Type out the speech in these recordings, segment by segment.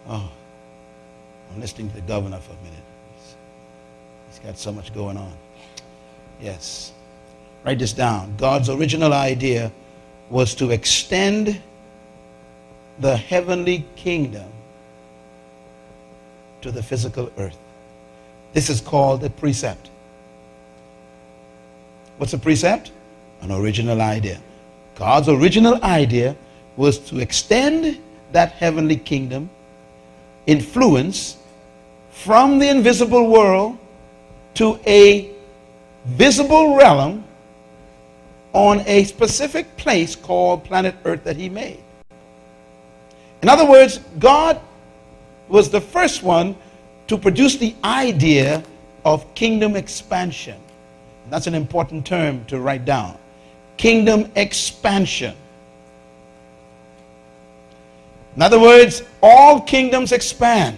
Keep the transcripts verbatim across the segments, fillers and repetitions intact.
Oh, I'm listening to the governor for a minute. He's, he's got so much going on. Yes. Write this down. God's original idea was to extend the heavenly kingdom to the physical earth. This is called a precept. What's a precept? An original idea. God's original idea was to extend that heavenly kingdom influence from the invisible world to a visible realm on a specific place called planet Earth that he made. In other words, God was the first one to produce the idea of kingdom expansion. That's an important term to write down. Kingdom expansion. In other words, all kingdoms expand.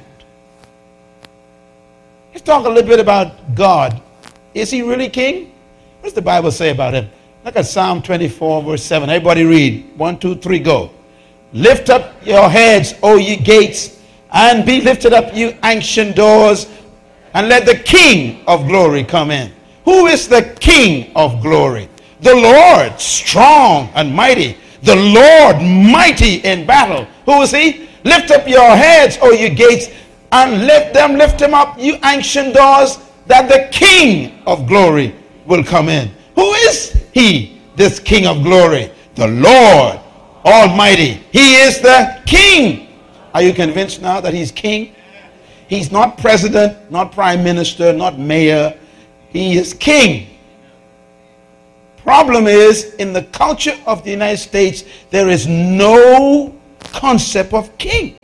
Let's talk a little bit about God. Is he really king? What does the Bible say about him? Look at Psalm twenty-four, verse seven. Everybody read. One, two, three, go. Lift up your heads, O ye gates, and be lifted up, you ancient doors, and let the King of glory come in. Who is the King of glory? The Lord, strong and mighty. The Lord, mighty in battle. Who is he? Lift up your heads, O you gates, and let them lift him up, you ancient doors, that the King of glory will come in. Who is he, this King of glory? The Lord Almighty. He is the King. Are you convinced now that he's king? He's not president, not prime minister, not mayor. He is king. Problem is, in the culture of the United States, there is no concept of king.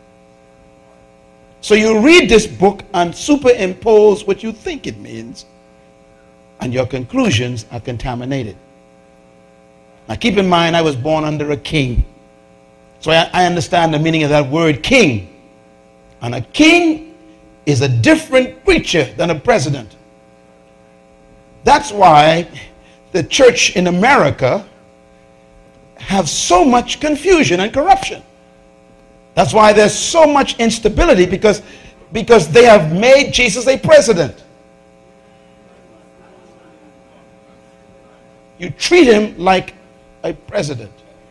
So you read this book and superimpose what you think it means, and your conclusions are contaminated. Now keep in mind, I was born under a king. So I, I understand the meaning of that word king. And a king is a different creature than a president. That's why the church in America have so much confusion and corruption. That's why there's so much instability, because, because they have made Jesus a president. You treat him like a president.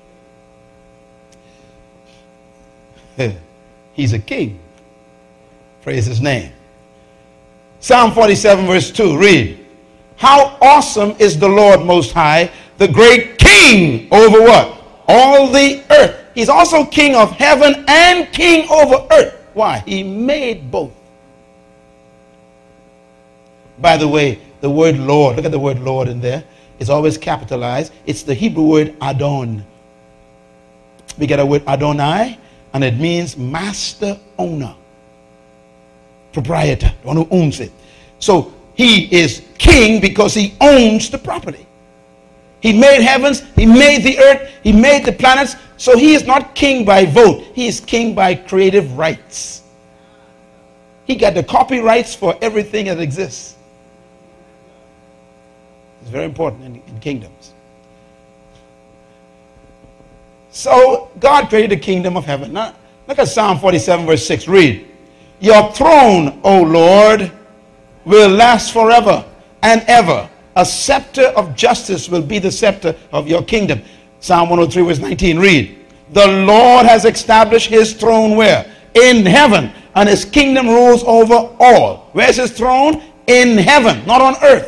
He's a king. Praise his name. Psalm forty-seven verse two, read. How awesome is the Lord Most High, the great King over what? All the earth. He's also King of heaven and King over earth. Why? He made both. By the way, the word Lord, look at the word Lord in there. It's always capitalized. It's the Hebrew word Adon. We get a word Adonai, and it means master owner, proprietor, the one who owns it. So he is king because he owns the property. He made heavens, he made the earth, he made the planets. So he is not king by vote. He is king by creative rights. He got the copyrights for everything that exists. It's very important in, in kingdoms. So God created the kingdom of heaven. Now look at Psalm forty-seven verse six. Read. Your throne, O Lord, will last forever and ever. A scepter of justice will be the scepter of your kingdom. Psalm one oh three verse nineteen. Read. The Lord has established his throne where? In heaven. And his kingdom rules over all. Where's his throne? In heaven, not on earth.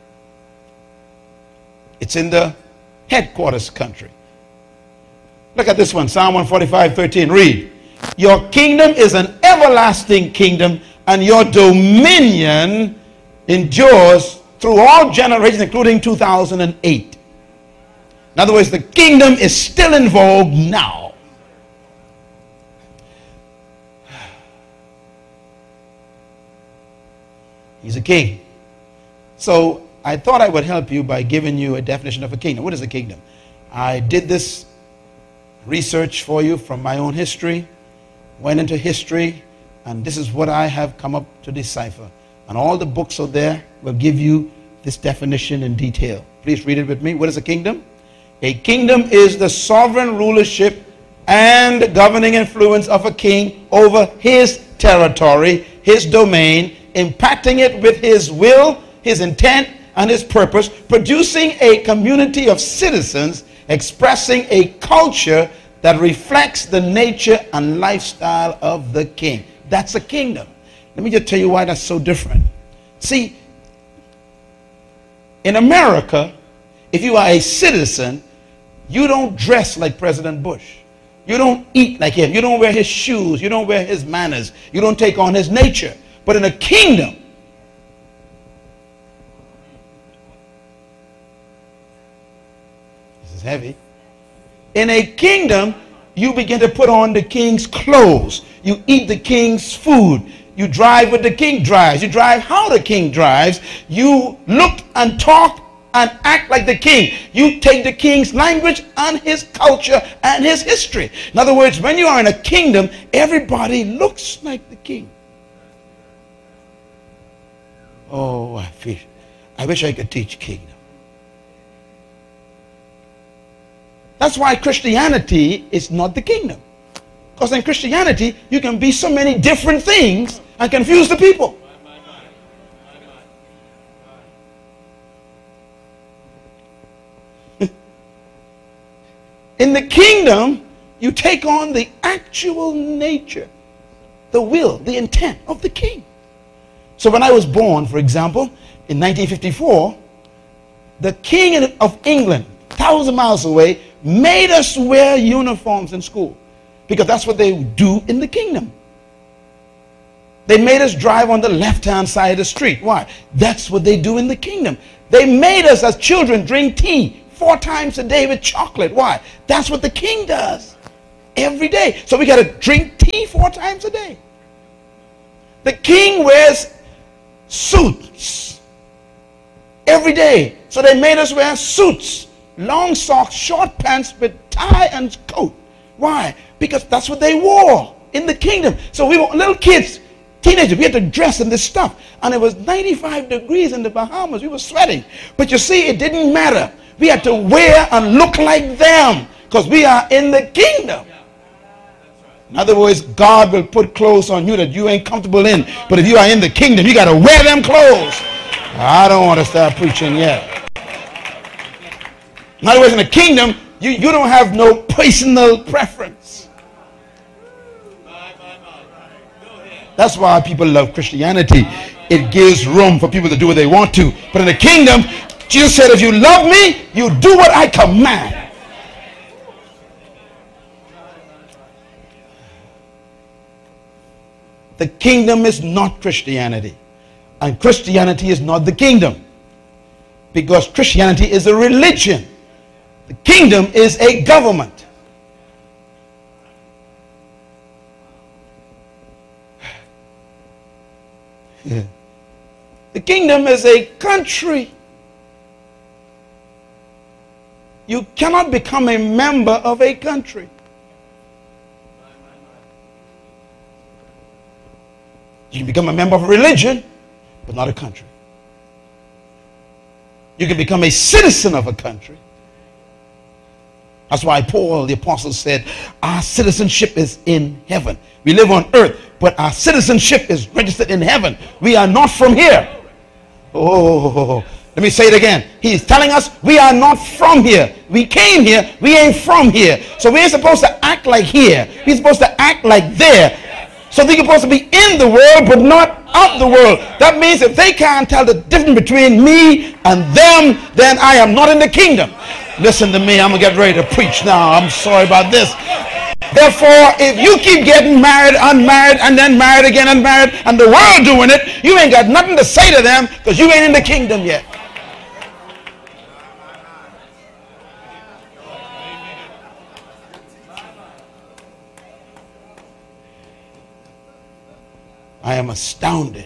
It's in the headquarters country. Look at this one, Psalm one forty-five thirteen. Read. Your kingdom is an everlasting kingdom, and your dominion endures through all generations, including two thousand eight. In other words, the kingdom is still in vogue now. He's a king. So I thought I would help you by giving you a definition of a kingdom. What is a kingdom? I did this research for you from my own history, went into history, and this is what I have come up to decipher. And all the books out there will give you this definition in detail. Please read it with me. What is a kingdom? A kingdom is the sovereign rulership and the governing influence of a king over his territory, his domain, impacting it with his will, his intent, and his purpose, producing a community of citizens expressing a culture that reflects the nature and lifestyle of the king. That's a kingdom. Let me just tell you why that's so different. See, in America, if you are a citizen, you don't dress like President Bush. You don't eat like him. You don't wear his shoes. You don't wear his manners. You don't take on his nature. But in a kingdom, this is heavy. In a kingdom, you begin to put on the king's clothes. You eat the king's food. You drive what the king drives. You drive how the king drives. You look and talk and act like the king. You take the king's language and his culture and his history. In other words, when you are in a kingdom, everybody looks like the king. Oh, I feel, I wish I could teach kingdom. That's why Christianity is not the kingdom. Because in Christianity, you can be so many different things and confuse the people. In the kingdom, you take on the actual nature, the will, the intent of the king. So when I was born, for example, in nineteen fifty-four, the king of England, thousand miles away, made us wear uniforms in school. Because that's what they do in the kingdom. They made us drive on the left-hand side of the street. Why? That's what they do in the kingdom. They made us as children drink tea four times a day with chocolate. Why? That's what the king does every day. So we got to drink tea four times a day. The king wears suits every day. So they made us wear suits, long socks, short pants with tie and coat. Why? Because that's what they wore in the kingdom. So we were little kids, teenagers, we had to dress in this stuff. And it was ninety-five degrees in the Bahamas. We were sweating. But you see, it didn't matter. We had to wear and look like them because we are in the kingdom. In other words, God will put clothes on you that you ain't comfortable in. But if you are in the kingdom, you got to wear them clothes. I don't want to start preaching yet. In other words, in the kingdom, you, you don't have no personal preference. That's why people love Christianity. It gives room for people to do what they want to. But in the kingdom, Jesus said, if you love me, you do what I command. The kingdom is not Christianity. And Christianity is not the kingdom. Because Christianity is a religion. The kingdom is a government. The kingdom is a country. You cannot become a member of a country. You can become a member of a religion, but not a country. You can become a citizen of a country. That's why Paul the apostle said, our citizenship is in heaven. We live on earth, but our citizenship is registered in heaven. We are not from here. Oh, let me say it again. He's telling us we are not from here. We came here, we ain't from here. So we ain't supposed to act like here. We're supposed to act like there. So they're supposed to be in the world, but not of the world. That means if they can't tell the difference between me and them, then I am not in the kingdom. Listen to me, I'm going to get ready to preach now. I'm sorry about this. Therefore, if you keep getting married, unmarried, and then married again, unmarried, and the world doing it, you ain't got nothing to say to them because you ain't in the kingdom yet. I am astounded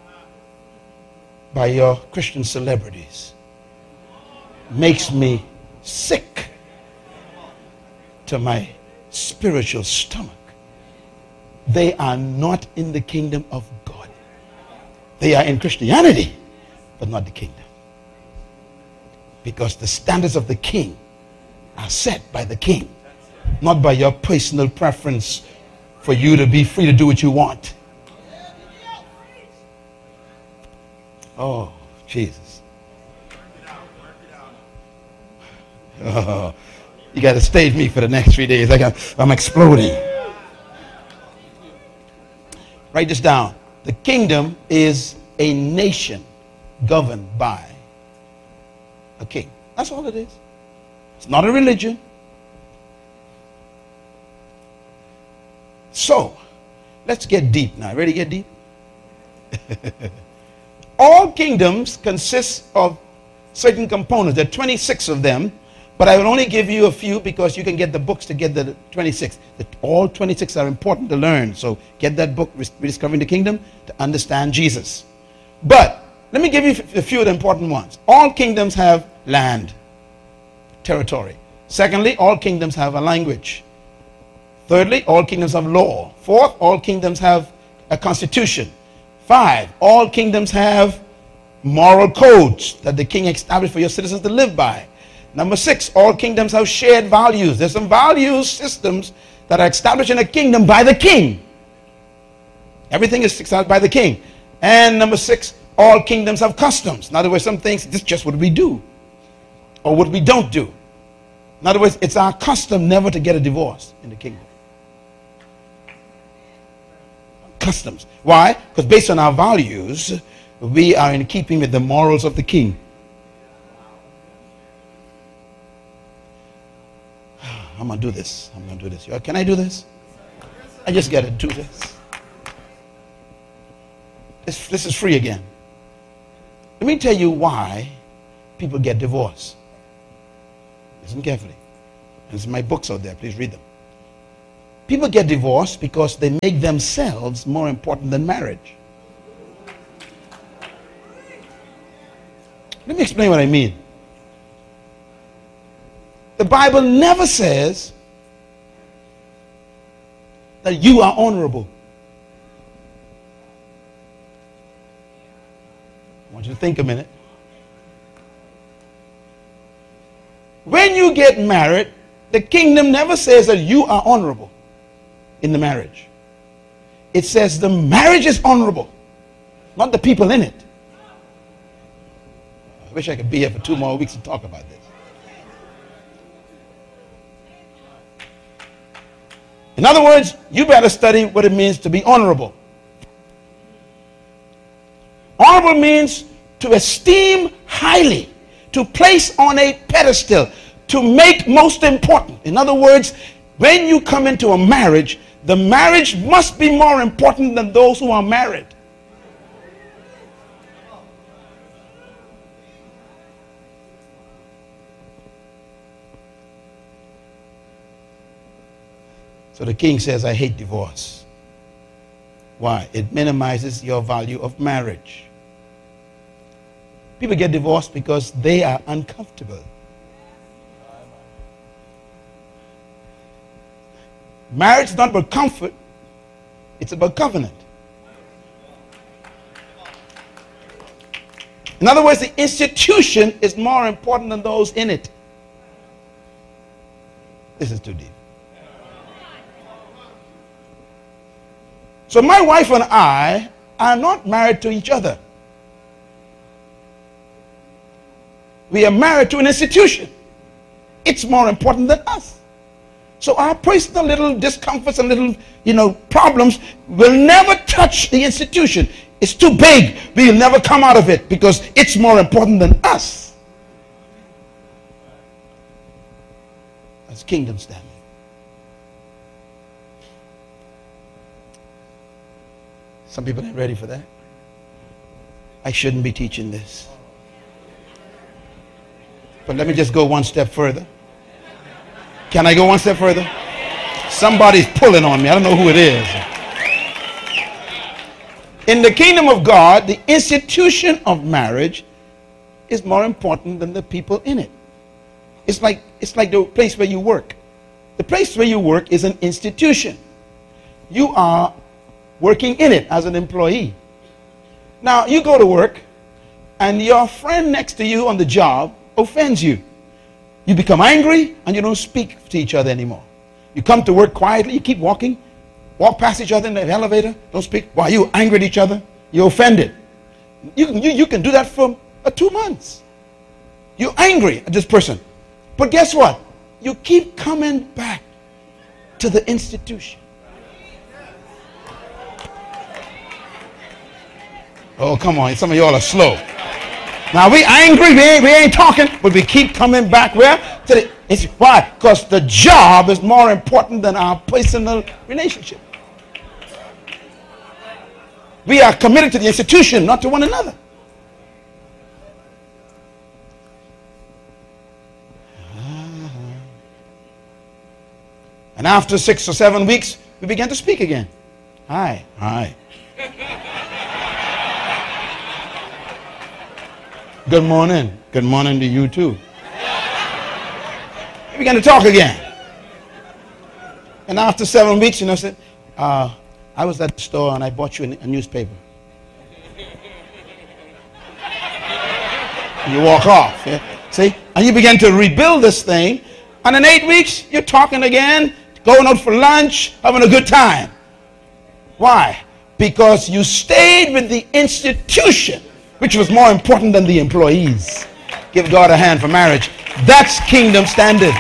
by your Christian celebrities. Makes me sick to my spiritual stomach. They are not in the kingdom of God. They are in Christianity, but not the kingdom. Because the standards of the king are set by the king. not by your personal preference for you to be free to do what you want. Oh, Jesus. Oh, you got to stay with me for the next three days. I got, I'm exploding. Write this down. The kingdom is a nation governed by a king. That's all it is. It's not a religion. So, let's get deep now. Ready to get deep? All kingdoms consist of certain components. There are twenty-six of them, but I will only give you a few because you can get the books to get the twenty-six. The, all twenty-six are important to learn. So get that book, Rediscovering the Kingdom, to understand Jesus. But let me give you a few of the important ones. All kingdoms have land, territory. Secondly, all kingdoms have a language. Thirdly, all kingdoms have law. Fourth, all kingdoms have a constitution. Five, all kingdoms have moral codes that the king established for your citizens to live by. Number six, all kingdoms have shared values. There's some value systems that are established in a kingdom by the king. Everything is established by the king. And number six, all kingdoms have customs. In other words, some things, this is just what we do or what we don't do. In other words, it's our custom never to get a divorce in the kingdom. Customs. Why? Because based on our values, we are in keeping with the morals of the king. I'm going to do this. I'm going to do this. Can I do this? I just got to do this. this. This is free again. Let me tell you why people get divorced. Listen carefully. There's my books out there. Please read them. People get divorced because they make themselves more important than marriage. Let me explain what I mean. The Bible never says that you are honorable. I want you to think a minute. When you get married, the kingdom never says that you are honorable in the marriage. It says the marriage is honorable, not the people in it. I wish I could be here for two more weeks to talk about this. In other words, you better study what it means to be honorable. Honorable means to esteem highly, to place on a pedestal, to make most important. In other words, when you come into a marriage, the marriage must be more important than those who are married. So the king says, I hate divorce. Why? It minimizes your value of marriage. People get divorced because they are uncomfortable. Marriage is not about comfort, it's about covenant. In other words, the institution is more important than those in it. This is too deep. So my wife and I are not married to each other. We are married to an institution. It's more important than us. So our personal little discomforts and little, you know, problems will never touch the institution. It's too big. We'll never come out of it because it's more important than us. That's kingdom standing. Some people ain't ready for that. I shouldn't be teaching this. But let me just go one step further. Can I go one step further? Somebody's pulling on me. I don't know who it is. In the kingdom of God, the institution of marriage is more important than the people in it. It's like, it's like the place where you work. The place where you work is an institution. You are working in it as an employee. Now, you go to work, and your friend next to you on the job offends you. You become angry, and you don't speak to each other anymore. You come to work quietly, you keep walking, walk past each other in the elevator, don't speak. Why? You angry at each other, you're offended. You can, you, you can do that for uh, two months. You're angry at this person. But guess what? You keep coming back to the institution. Oh, come on. Some of y'all are slow. Now, we angry. We ain't, we ain't talking. But we keep coming back where? To the, it's, why? Because the job is more important than our personal relationship. We are committed to the institution, not to one another. And after six or seven weeks, we began to speak again. Hi, hi. Good morning. Good morning to you too. We began to talk again. And after seven weeks, you know, I said, uh, I was at the store and I bought you a, a newspaper. And you walk off. Yeah? See? And you begin to rebuild this thing. And in eight weeks, you're talking again, going out for lunch, having a good time. Why? Because you stayed with the institution, which was more important than the employees. Give God a hand for marriage. That's kingdom standard.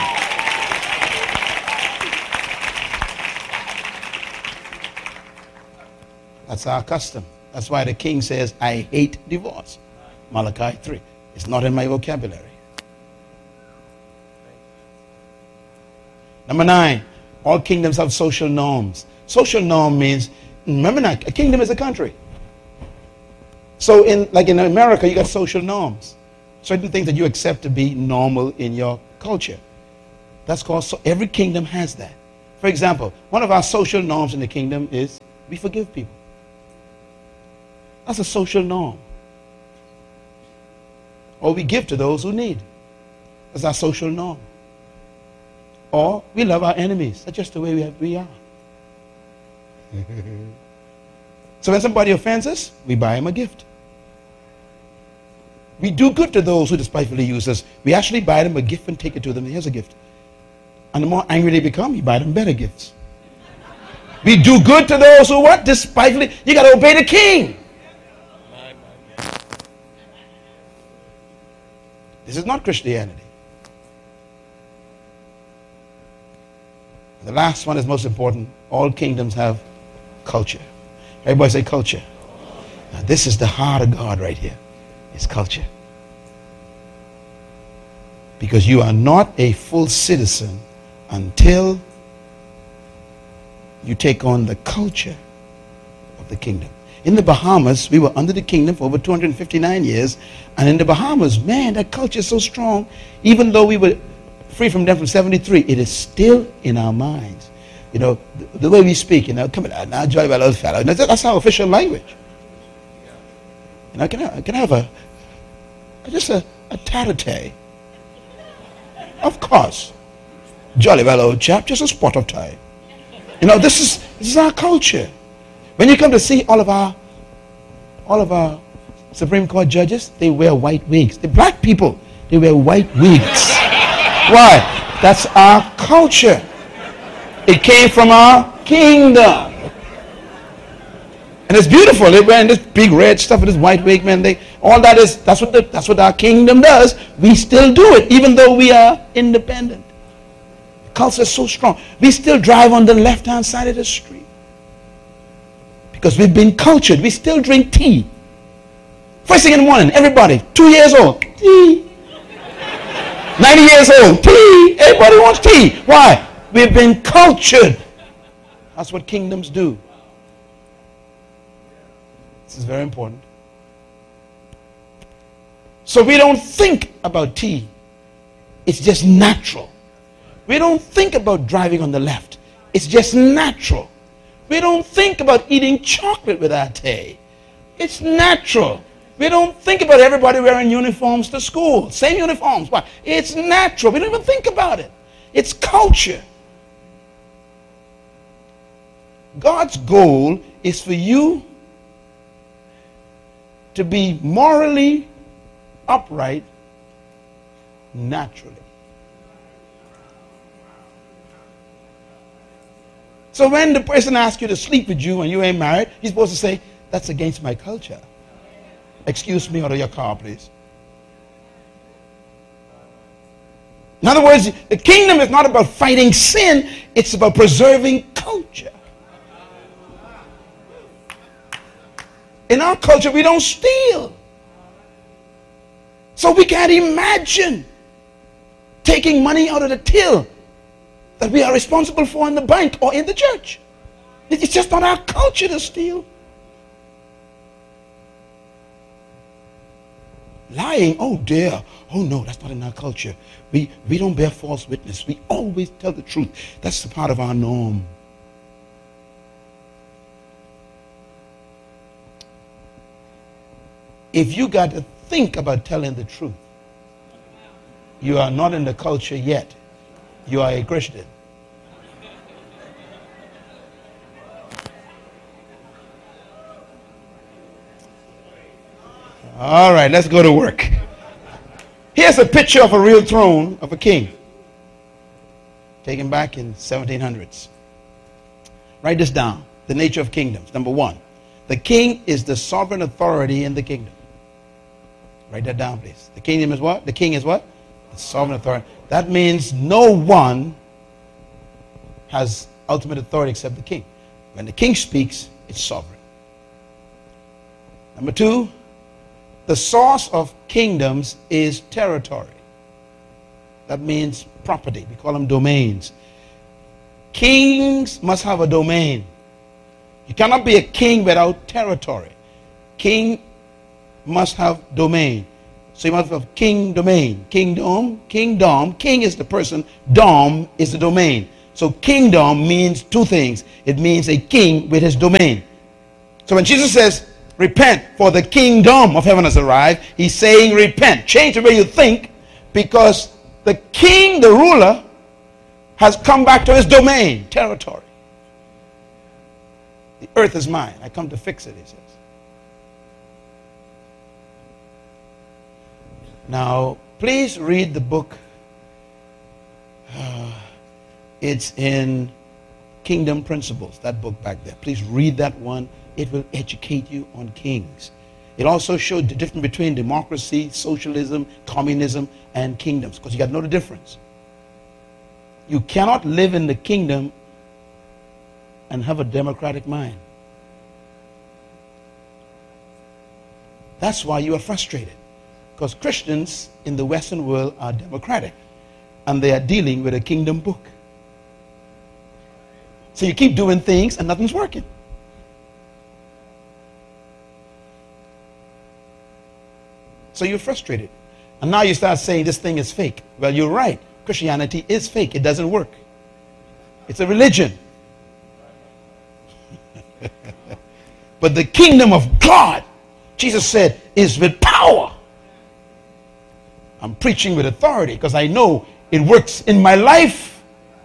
That's our custom. That's why the king says, I hate divorce. Malachi three. It's not in my vocabulary. Number nine, all kingdoms have social norms. Social norm means, remember now, a kingdom is a country. So in like in America, you got social norms. Certain things that you accept to be normal in your culture. That's called, so every kingdom has that. For example, one of our social norms in the kingdom is we forgive people. That's a social norm. Or we give to those who need. That's our social norm. Or we love our enemies. That's just the way we, have, we are. So when somebody offends us, we buy them a gift. We do good to those who despitefully use us. We actually buy them a gift and take it to them. Here's a gift. And the more angry they become, you buy them better gifts. We do good to those who what? Despitefully. You got to obey the king. This is not Christianity. The last one is most important. All kingdoms have culture. Everybody say culture. Now this is the heart of God right here. It's culture. Because you are not a full citizen until you take on the culture of the kingdom. In the Bahamas, we were under the kingdom for over two hundred fifty-nine years. And in the Bahamas, man, that culture is so strong. Even though we were free from them from seventy-three, it is still in our minds. You know, the, the way we speak, you know, come on, now, jolly well, old fellow. That's our official language. You know, can I, can I have a, just a, a tat-a-tay? Of course. Jolly well, old chap, just a spot of time. You know, this is, this is our culture. When you come to see all of our, all of our Supreme Court judges, they wear white wigs. The black people, they wear white wigs. Why? That's our culture. It came from our kingdom. And it's beautiful. They're wearing this big red stuff with this white wig, man. They, all that is, that's what, the, that's what our kingdom does. We still do it, even though we are independent. The culture is so strong. We still drive on the left-hand side of the street. Because we've been cultured. We still drink tea. First thing in the morning, everybody, two years old, tea. ninety years old, tea. Everybody wants tea. Why? We've been cultured. That's what kingdoms do. This is very important. So we don't think about tea. It's just natural. We don't think about driving on the left. It's just natural. We don't think about eating chocolate with our tea. It's natural. We don't think about everybody wearing uniforms to school. Same uniforms. Why? It's natural. We don't even think about it. It's culture. God's goal is for you to be morally upright naturally. So when the person asks you to sleep with you and you ain't married, you're supposed to say, that's against my culture. Excuse me out of your car, please. In other words, the kingdom is not about fighting sin, it's about preserving culture. In our culture, we don't steal. So we can't imagine taking money out of the till that we are responsible for in the bank or in the church. It's just not our culture to steal. Lying, oh dear, oh no, that's not in our culture. We, we don't bear false witness. We always tell the truth. That's a part of our norm. If you got to think about telling the truth, you are not in the culture yet. You are a Christian. All right, let's go to work. Here's a picture of a real throne of a king, taken back in seventeen hundreds. Write this down. The nature of kingdoms. Number one, the king is the sovereign authority in the kingdom. Write that down, please. The kingdom is what? The king is what? The sovereign authority. That means no one has ultimate authority except the king. When the king speaks, it's sovereign. Number two, the source of kingdoms is territory. That means property. We call them domains. Kings must have a domain. You cannot be a king without territory. King must have domain. So you must have king domain. Kingdom, kingdom. King is the person. Dom is the domain. So kingdom means two things. It means a king with his domain. So when Jesus says, repent, for the kingdom of heaven has arrived, he's saying repent. Change the way you think, because the king, the ruler, has come back to his domain, territory. The earth is mine. I come to fix it, he says. Now, please read the book. Uh, it's in Kingdom Principles, that book back there. Please read that one. It will educate you on kings. It also showed the difference between democracy, socialism, communism, and kingdoms, because you got to know the difference. You cannot live in the kingdom and have a democratic mind. That's why you are frustrated. Because Christians in the Western world are democratic, and they are dealing with a kingdom book. So you keep doing things and nothing's working. So you're frustrated. And now you start saying this thing is fake. Well, you're right. Christianity is fake. It doesn't work. It's a religion. But the kingdom of God, Jesus said, is with power. I'm preaching with authority because I know it works in my life.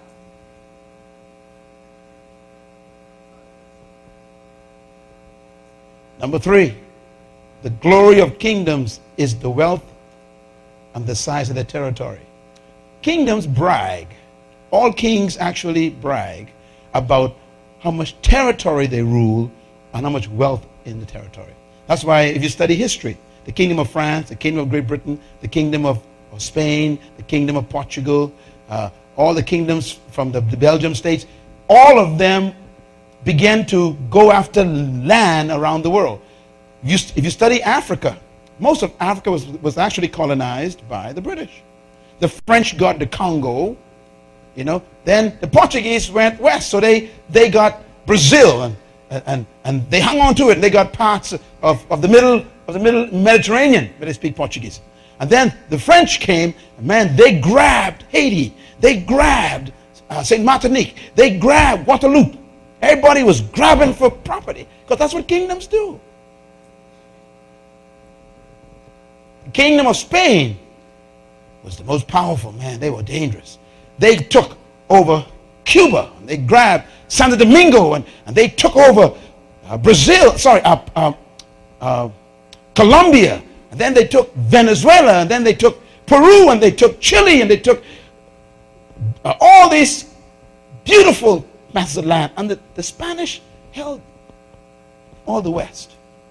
Number three, the glory of kingdoms is the wealth and the size of the territory. Kingdoms brag. All kings actually brag about how much territory they rule and how much wealth in the territory. That's why if you study history, the kingdom of France, the kingdom of Great Britain, the kingdom of, of Spain, the kingdom of Portugal, uh, all the kingdoms from the, the Belgium states, all of them began to go after land around the world. If you, if you study Africa, most of Africa was, was actually colonized by the British. The French got the Congo, you know. Then the Portuguese went west, so they, they got Brazil, and, and, and they hung on to it. And they got parts of, of the middle of the middle Mediterranean, where they speak Portuguese. And then the French came, and man, they grabbed Haiti. They grabbed uh, Saint Martinique. They grabbed Guadeloupe. Everybody was grabbing for property, because that's what kingdoms do. The kingdom of Spain was the most powerful, man. They were dangerous. They took over Cuba. And they grabbed Santo Domingo, and, and they took over uh, Brazil, sorry, uh, uh, uh, Colombia. And then they took Venezuela, and then they took Peru, and they took Chile, and they took uh, all these beautiful massive land. And the, the Spanish held all the West.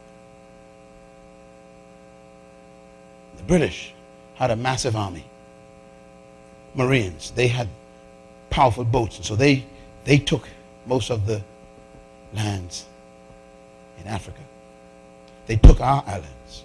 The British had a massive army. Marines, they had powerful boats, and so they, they took most of the lands in Africa. They took our islands.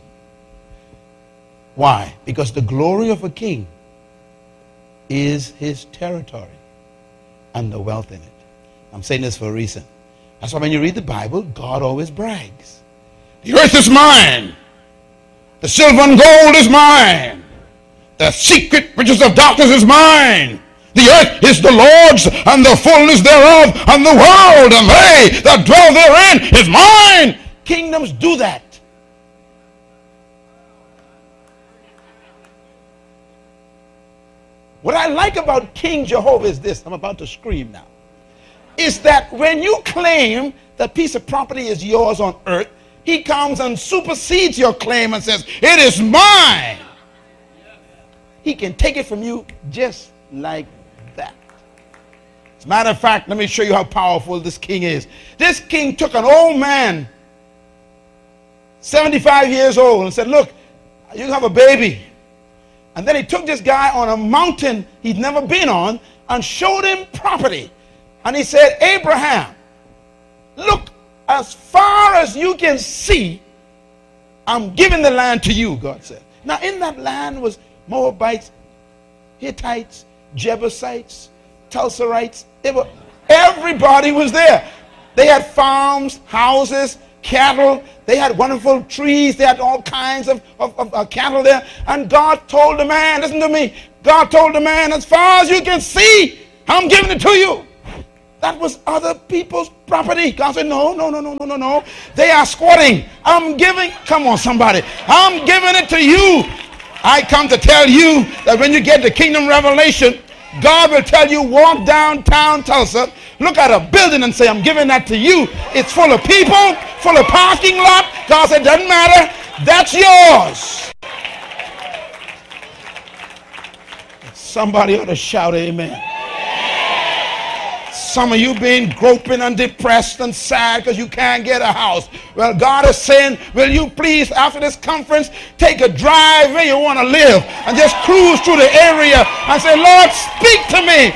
Why? Because the glory of a king is his territory and the wealth in it. I'm saying this for a reason. That's why when you read the Bible, God always brags. The earth is mine. The silver and gold is mine. The secret riches of darkness is mine. The earth is the Lord's, and the fullness thereof, and the world, and they that dwell therein is mine. Kingdoms do that. What I like about King Jehovah is this. I'm about to scream now. Is that when you claim that piece of property is yours on earth, he comes and supersedes your claim and says, it is mine. He can take it from you just like that. As a matter of fact, let me show you how powerful this king is. This king took an old man, seventy-five years old, and said, look, you can have a baby. And then he took this guy on a mountain he'd never been on and showed him property. And he said, Abraham, look, as far as you can see, I'm giving the land to you, God said. Now in that land was Moabites, Hittites, Jebusites, Tulsarites. They were, everybody was there. They had farms, houses, cattle. They had wonderful trees. They had all kinds of, of, of uh, cattle there. And God told the man, listen to me, God told the man, as far as you can see, I'm giving it to you. That was other people's property. God said, no, no, no, no, no, no, no. They are squatting. I'm giving, come on somebody, I'm giving it to you. I come to tell you that when you get the kingdom revelation, God will tell you, walk downtown Tulsa, look at a building and say, I'm giving that to you. It's full of people, full of parking lot. God said, doesn't matter. That's yours. Somebody ought to shout amen. Some of you being groping and depressed and sad because you can't get a house. Well, God is saying, will you please, after this conference, take a drive where you want to live and just cruise through the area and say, Lord, speak to me.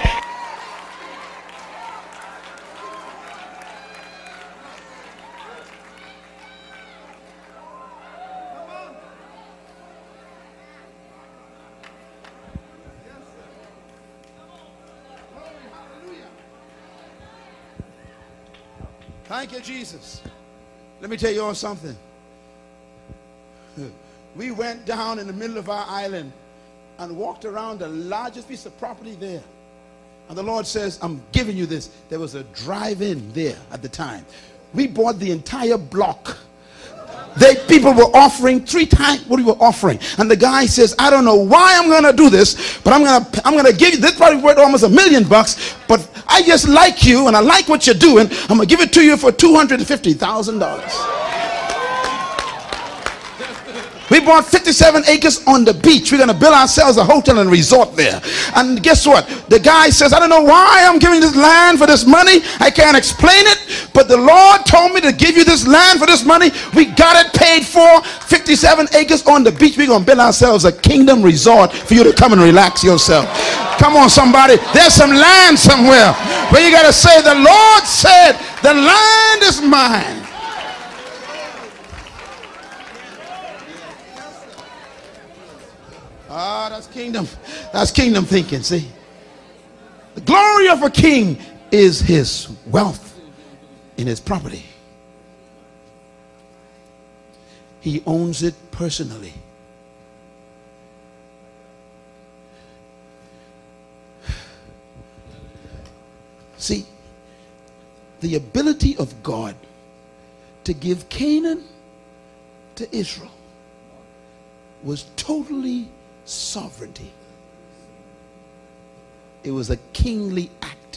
Thank you, Jesus. Let me tell you all something. We went down in the middle of our island and walked around the largest piece of property there. And the Lord says, I'm giving you this. There was a drive-in there at the time. We bought the entire block. They, people were offering three times what we were offering. And the guy says, I don't know why I'm going to do this, but I'm going to I'm going to give you, this probably worth almost a million bucks, but I just like you and I like what you're doing. I'm going to give it to you for two hundred fifty thousand dollars. We bought fifty-seven acres on the beach. We're going to build ourselves a hotel and resort there. And guess what? The guy says, I don't know why I'm giving this land for this money. I can't explain it. But the Lord told me to give you this land for this money. We got it paid for. fifty-seven acres on the beach. We're going to build ourselves a kingdom resort for you to come and relax yourself. Come on, somebody. There's some land somewhere where you got to say, the Lord said, the land is mine. Ah, that's kingdom. That's kingdom thinking, see. The glory of a king is his wealth in his property. He owns it personally. See, the ability of God to give Canaan to Israel was totally sovereignty. It was a kingly act.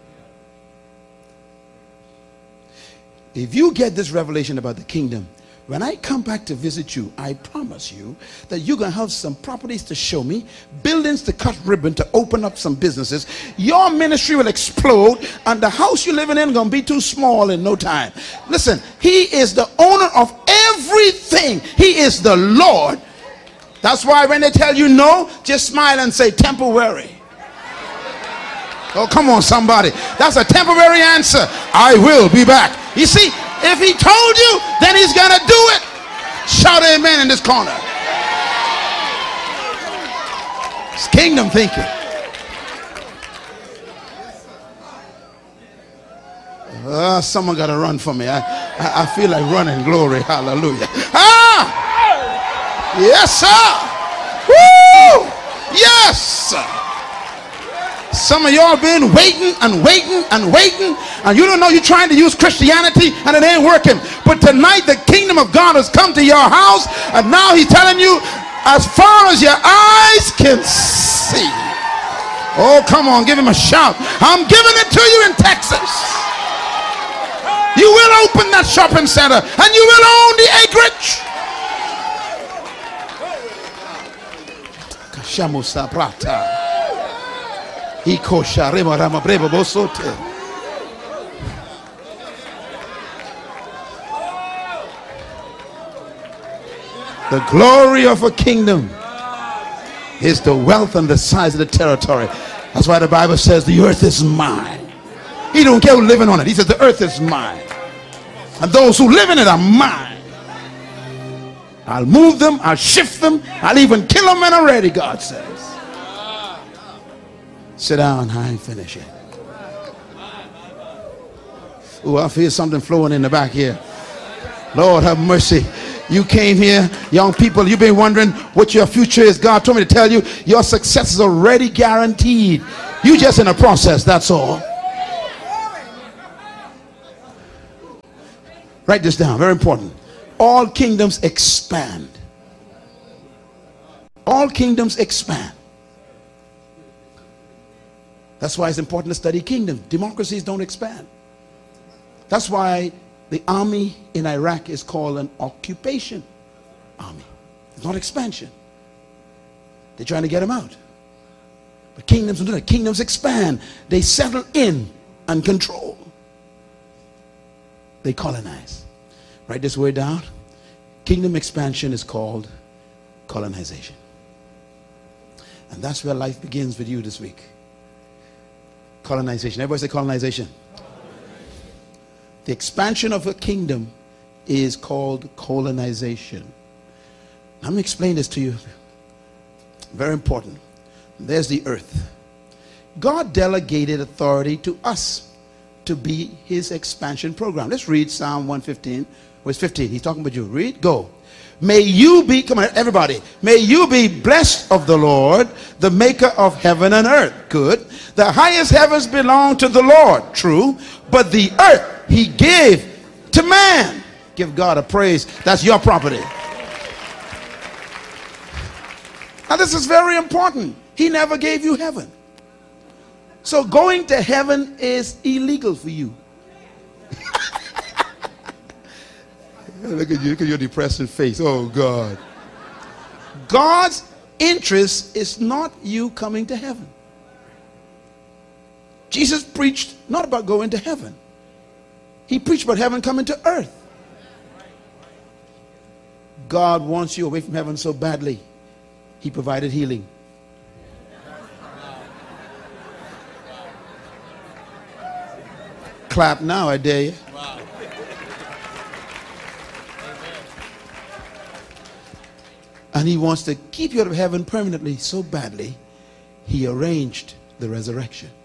If you get this revelation about the kingdom, when I come back to visit you, I promise you that you're going to have some properties to show me, buildings to cut ribbon, to open up some businesses. Your ministry will explode, and the house you're living in is going to be too small in no time. Listen, he is the owner of everything. He is the Lord. That's why when they tell you no, just smile and say temporary. Oh, come on, somebody. That's a temporary answer. I will be back. You see, if he told you, then he's going to do it. Shout amen in this corner. It's kingdom thinking. Uh, someone got to run for me. I, I, I feel like running. Glory. Hallelujah. Ah! Yes, sir. Woo! Yes, sir. Some of y'all been waiting and waiting and waiting, and you don't know you're trying to use Christianity and it ain't working. But tonight the kingdom of God has come to your house, and now he's telling you, as far as your eyes can see. Oh, come on, give him a shout. I'm giving it to you in Texas. You will open that shopping center, and you will own the acreage. Kashamusa prata. The glory of a kingdom is the wealth and the size of the territory. That's why the Bible says the earth is mine. He don't care who's living on it. He says the earth is mine, and those who live in it are mine. I'll move them, I'll shift them, I'll even kill them when I'm ready, God says. Sit down, I ain't finished yet. Oh, I feel something flowing in the back here. Lord have mercy. You came here, young people, you've been wondering what your future is. God told me to tell you, your success is already guaranteed. You just in a process, that's all. Write this down, very important. All kingdoms expand. All kingdoms expand. That's why it's important to study kingdoms. Democracies don't expand. That's why the army in Iraq is called an occupation army. It's not expansion. They're trying to get them out. But kingdoms don't do that. Kingdoms expand. They settle in and control. They colonize. Write this word down. Kingdom expansion is called colonization. And that's where life begins with you this week. Colonization. Everybody say colonization. The expansion of a kingdom is called colonization. Let me explain this to you. Very important. There's the earth. God delegated authority to us to be his expansion program. Let's read Psalm one fifteen, verse fifteen. He's talking about you. Read, go. May you be, come on everybody, may you be blessed of the Lord, the maker of heaven and earth. Good. The highest heavens belong to the Lord. True. But the earth he gave to man. Give God a praise. That's your property. Now this is very important. He never gave you heaven. So going to heaven is illegal for you. Look at you, look at your depressing face. Oh God. God's interest is not you coming to heaven. Jesus preached not about going to heaven. He preached about heaven coming to earth. God wants you away from heaven so badly. He provided healing. Clap now, I dare you. Wow. And he wants to keep you out of heaven permanently so badly, he arranged the resurrection.